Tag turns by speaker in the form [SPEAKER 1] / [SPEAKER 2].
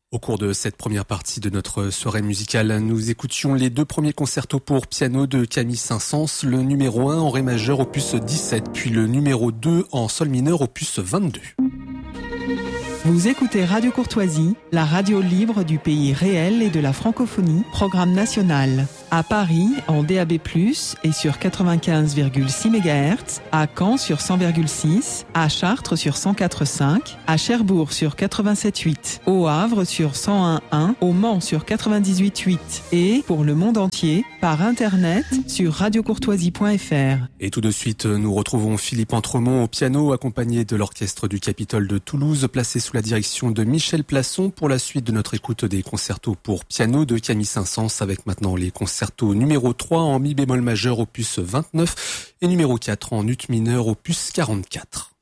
[SPEAKER 1] Au cours de cette première partie de notre soirée musicale, nous écoutions les deux premiers concertos pour piano de Camille Saint-Saëns, le numéro 1 en ré majeur opus 17, puis le numéro 2 en sol mineur opus 22.
[SPEAKER 2] Vous écoutez Radio Courtoisie, la radio libre du pays réel et de la francophonie, programme national. À Paris, en DAB+, et sur 95,6 MHz, à Caen sur 100,6, à Chartres sur 104,5, à Cherbourg sur 87,8, au Havre sur 101,1, au Mans sur 98,8 et, pour le monde entier, par Internet sur radiocourtoisie.fr.
[SPEAKER 1] Et tout de suite, nous retrouvons Philippe Entremont au piano, accompagné de l'orchestre du Capitole de Toulouse, placé sous la direction de Michel Plasson pour la suite de notre écoute des concertos pour piano de Camille Saint-Saëns, avec maintenant les concertos numéro 3 en mi bémol majeur opus 29 et numéro 4 en ut mineur opus 44.